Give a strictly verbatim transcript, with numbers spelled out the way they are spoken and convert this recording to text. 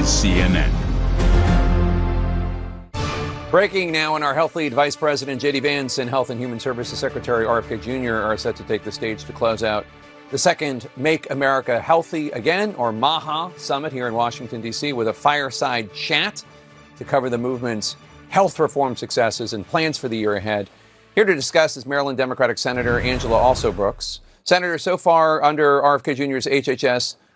C N N. Breaking now, in our health lead, Vice President J D Vance and Health and Human Services Secretary R F K Junior are set to take the stage to close out the second Make America Healthy Again, or MAHA, summit here in Washington, D C, with a fireside chat to cover the movement's health reform successes and plans for the year ahead. Here to discuss is Maryland Democratic Senator Angela Alsobrooks. Senator, so far under R F K Junior's H H S